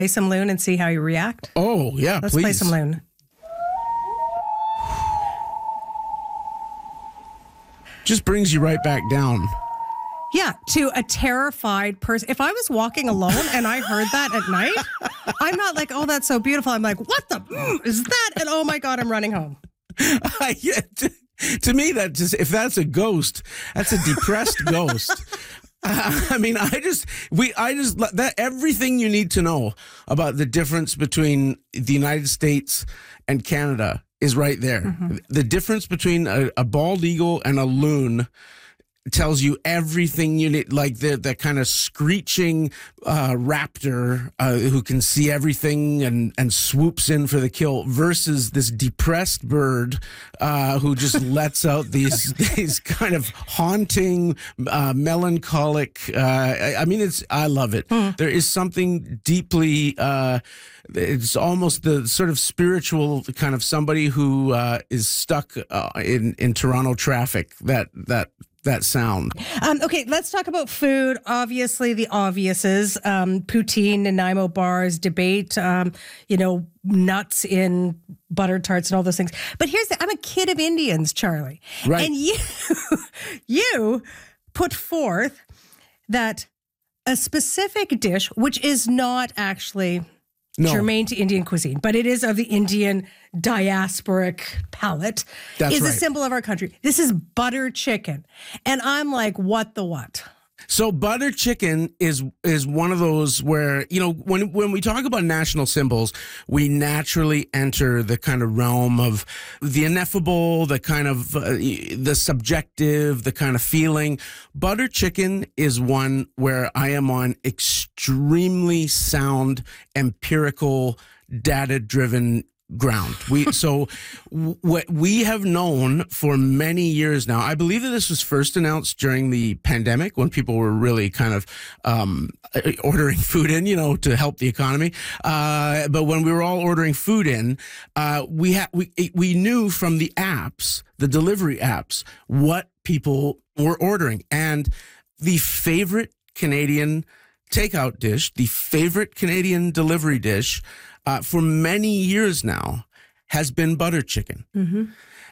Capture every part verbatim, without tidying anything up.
Play some loon and see how you react. Oh, yeah, Let's please. play some loon. Just brings you right back down. Yeah, to a terrified person. If I was walking alone and I heard that at night, I'm not like, oh, that's so beautiful. I'm like, what the mm, is that? And oh my God, I'm running home. Uh, yeah, to, to me, that just if that's a ghost, that's a depressed ghost. Uh, I mean, I just we I just that everything you need to know about the difference between the United States and Canada is right there. Mm-hmm. The difference between a, a bald eagle and a loon tells you everything you need, like the that kind of screeching uh, raptor uh, who can see everything and, and swoops in for the kill versus this depressed bird uh, who just lets out these these kind of haunting, uh, melancholic. Uh, I, I mean, it's I love it. Mm. There is something deeply. Uh, it's almost the sort of spiritual kind of somebody who uh, is stuck uh, in in Toronto traffic. That that. That sound. Um, okay, let's talk about food. Obviously, the obviouses, um, poutine, Nanaimo bars, debate, um, you know, nuts in butter tarts and all those things. But here's the, I'm a kid of Indians, Charlie. Right. And you, you put forth that a specific dish, which is not actually no. germane to Indian cuisine, but it is of the Indian diasporic palate, That's is right. a symbol of our country. This is butter chicken. And I'm like, what the what? So butter chicken is is one of those where, you know, when when we talk about national symbols, we naturally enter the kind of realm of the ineffable, the kind of uh, the subjective, the kind of feeling. Butter chicken is one where I am on extremely sound, empirical, data-driven ground. We so what we have known for many years now. I believe that this was first announced during the pandemic when people were really kind of um, ordering food in, you know, to help the economy. Uh, but when we were all ordering food in, uh, we had we we knew from the apps, the delivery apps, what people were ordering, and the favorite Canadian takeout dish, the favorite Canadian delivery dish. Uh, for many years now, has been butter chicken. Mm-hmm.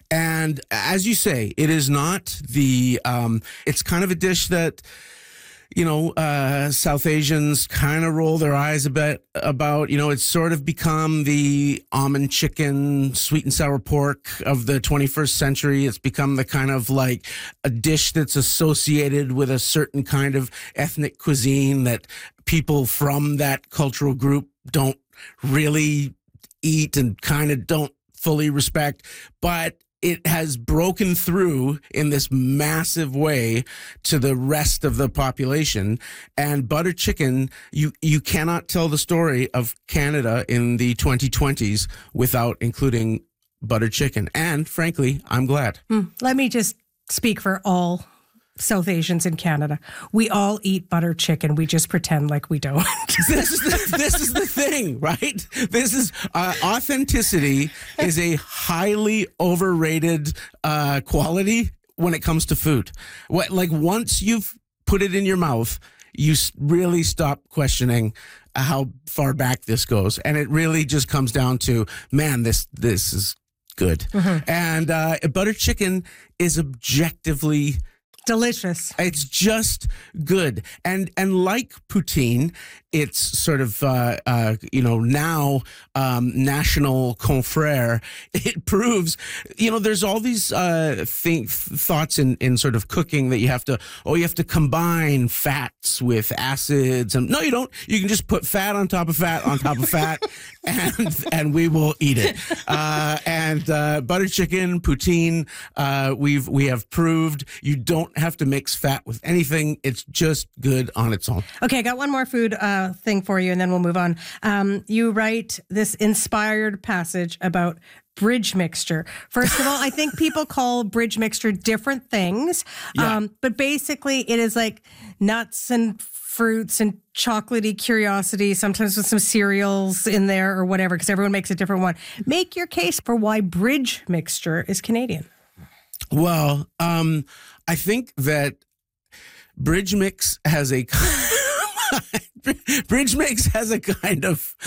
And as you say, it is not the, um, it's kind of a dish that, you know, uh, South Asians kind of roll their eyes a bit about. You know, it's sort of become the almond chicken, sweet and sour pork of the twenty-first century. It's become the kind of like a dish that's associated with a certain kind of ethnic cuisine that people from that cultural group don't really eat and kind of don't fully respect, but it has broken through in this massive way to the rest of the population. And butter chicken, you you cannot tell the story of Canada in the twenty twenties without including butter chicken. And frankly, I'm glad. Mm, let me just speak for all South Asians in Canada. We all eat butter chicken. We just pretend like we don't. This is the, this is the thing, right? This is uh, authenticity is a highly overrated uh, quality when it comes to food. What, like once you've put it in your mouth, you really stop questioning how far back this goes, and it really just comes down to, man, this this is good. Mm-hmm. And uh, butter chicken is objectively delicious. It's just good. And and like poutine, it's sort of, uh, uh, you know, now um, national confrère. It proves, you know, there's all these uh, th- thoughts in, in sort of cooking that you have to, oh, you have to combine fats with acids. And no, you don't. You can just put fat on top of fat on top of fat, and and we will eat it. Uh, and uh, butter chicken, poutine, uh, we've we have proved you don't have to mix fat with anything. It's just good on its own. Okay, I got one more food uh, thing for you, and then we'll move on. Um, you write this inspired passage about bridge mixture. First of all, I think people call bridge mixture different things, yeah. um, but basically it is like nuts and fruits and chocolatey curiosity, sometimes with some cereals in there or whatever, because everyone makes a different one. Make your case for why bridge mixture is Canadian. Well, um, I think that Bridge Mix has a Bridge Mix has a kind of